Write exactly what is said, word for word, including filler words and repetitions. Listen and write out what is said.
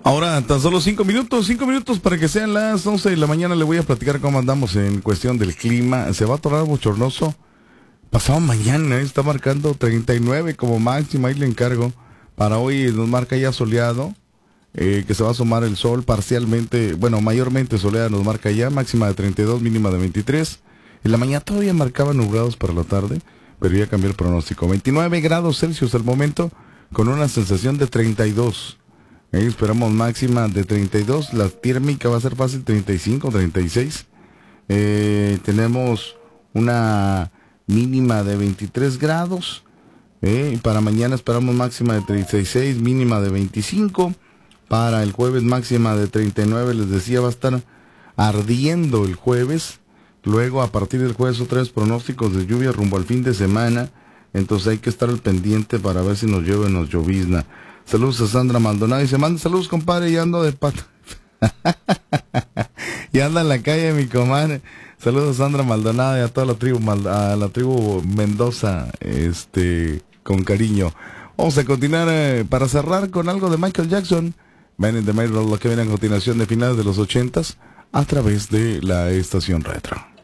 Ahora, tan solo cinco minutos, cinco minutos para que sean las once de la mañana. Le voy a platicar cómo andamos en cuestión del clima. Se va a tornar bochornoso pasado mañana, ¿eh? Está marcando treinta y nueve como máxima, ahí le encargo. Para hoy nos marca ya soleado, eh, que se va a asomar el sol parcialmente, bueno, mayormente soleado nos marca ya, máxima de treinta y dos, mínima de veintitrés. En la mañana todavía marcaba nublados para la tarde, pero ya cambió el pronóstico. veintinueve grados Celsius al momento, con una sensación de treinta y dos. Eh, esperamos máxima de treinta y dos, la térmica va a ser fácil treinta y cinco, treinta y seis. Eh, tenemos una mínima de veintitrés grados. Eh, para mañana esperamos máxima de treinta y seis, mínima de veinticinco. Para el jueves máxima de treinta y nueve, les decía, va a estar ardiendo el jueves. Luego a partir del jueves otra vez pronósticos de lluvia rumbo al fin de semana. Entonces hay que estar al pendiente para ver si nos llueve o nos llovizna. Saludos a Sandra Maldonado. Y se manda saludos, compadre, y ando de pata. Y anda en la calle, mi comadre. Saludos a Sandra Maldonado y a toda la tribu, a la tribu Mendoza, este, con cariño. Vamos a continuar eh, para cerrar con algo de Michael Jackson. Man in the Mirror, lo que viene a continuación de finales de los ochentas, a través de la estación retro.